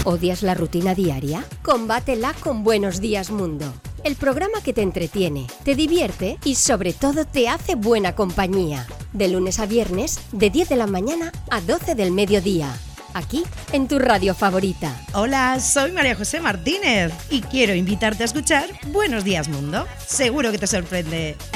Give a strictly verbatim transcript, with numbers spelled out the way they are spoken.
¿Odias la rutina diaria? Combátela con Buenos Días Mundo. El programa que te entretiene, te divierte y sobre todo te hace buena compañía. De lunes a viernes, de diez de la mañana a doce del mediodía. Aquí, en tu radio favorita. Hola, soy María José Martínez y quiero invitarte a escuchar Buenos Días Mundo. Seguro que te sorprende.